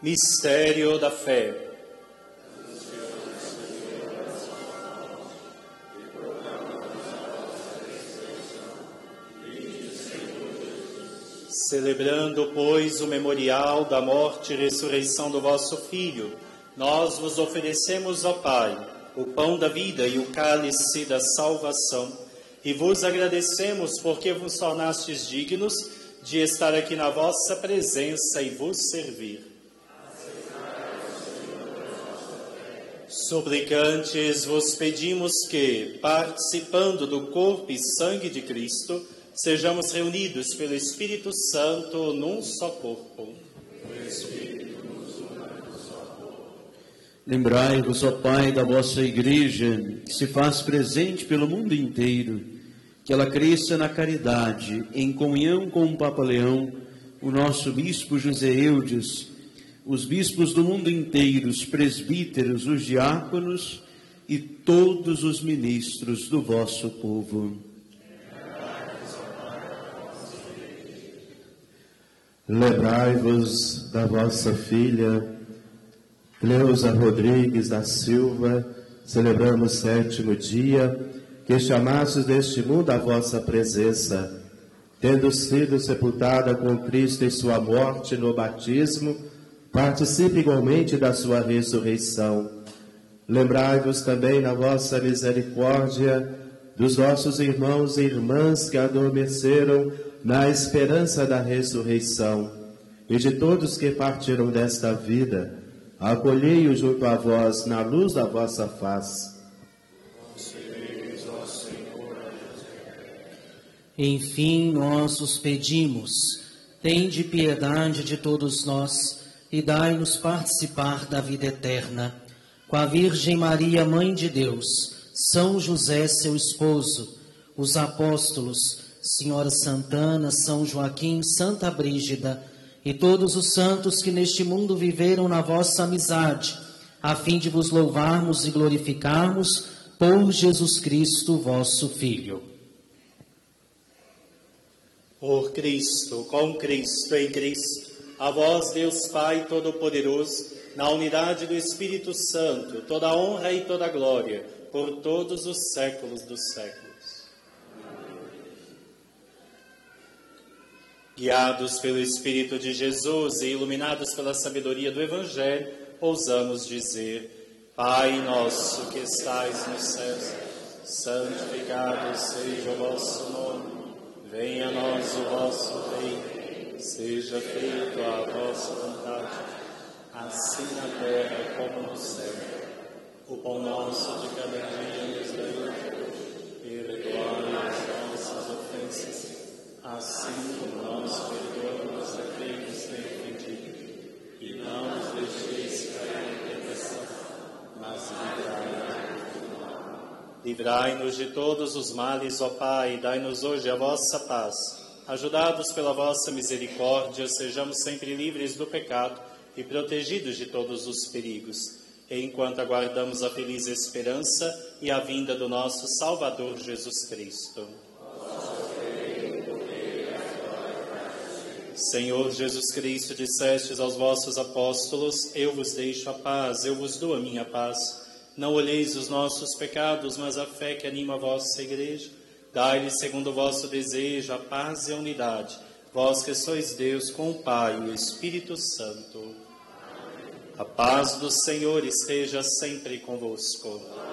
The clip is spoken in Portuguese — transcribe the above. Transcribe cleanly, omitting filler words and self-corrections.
Mistério da fé. Celebrando, pois, o memorial da morte e ressurreição do vosso Filho, nós vos oferecemos, ó Pai, o pão da vida e o cálice da salvação, e vos agradecemos porque vos tornastes dignos de estar aqui na vossa presença e vos servir. Suplicantes, vos pedimos que, participando do corpo e sangue de Cristo, sejamos reunidos pelo Espírito Santo num só corpo. Lembrai-vos, ó Pai, da vossa Igreja, que se faz presente pelo mundo inteiro, que ela cresça na caridade, em comunhão com o Papa Leão, o nosso Bispo José Eudes, os bispos do mundo inteiro, os presbíteros, os diáconos e todos os ministros do vosso povo. Lembrai-vos da vossa filha, Cleusa Rodrigues da Silva, celebramos o 7º dia, que chamastes deste mundo a vossa presença, tendo sido sepultada com Cristo em sua morte no batismo, participe igualmente da sua ressurreição. Lembrai-vos também na vossa misericórdia dos nossos irmãos e irmãs que adormeceram na esperança da ressurreição, e de todos que partiram desta vida, acolhei-os junto a vós na luz da vossa face. Enfim, nós os pedimos, tende piedade de todos nós e dai-nos participar da vida eterna. Com a Virgem Maria, Mãe de Deus, São José, seu esposo, os apóstolos, Senhora Santana, São Joaquim, Santa Brígida e todos os santos que neste mundo viveram na vossa amizade, a fim de vos louvarmos e glorificarmos por Jesus Cristo, vosso Filho. Por Cristo, com Cristo, em Cristo, a vós, Deus Pai Todo-Poderoso, na unidade do Espírito Santo, toda a honra e toda a glória, por todos os séculos dos séculos. Guiados pelo Espírito de Jesus e iluminados pela sabedoria do Evangelho, ousamos dizer: Pai nosso que estais nos céus, santificado seja o vosso nome. Venha a nós o vosso reino, seja feita a vossa vontade, assim na terra como no céu. O pão nosso de cada dia nos dai hoje, perdoai as nossas ofensas, assim como nós perdoamos a quem nos tem ofendido. E não nos deixeis cair em tentação, mas livrai-nos do mal. Livrai-nos de todos os males, ó Pai, e dai-nos hoje a vossa paz. Ajudados pela vossa misericórdia, sejamos sempre livres do pecado e protegidos de todos os perigos, enquanto aguardamos a feliz esperança e a vinda do nosso Salvador Jesus Cristo. Senhor Jesus Cristo, dissestes aos vossos apóstolos: eu vos deixo a paz, eu vos dou a minha paz. Não olheis os nossos pecados, mas a fé que anima a vossa Igreja. Dai-lhe, segundo o vosso desejo, a paz e a unidade, vós que sois Deus com o Pai e o Espírito Santo. A paz do Senhor esteja sempre convosco.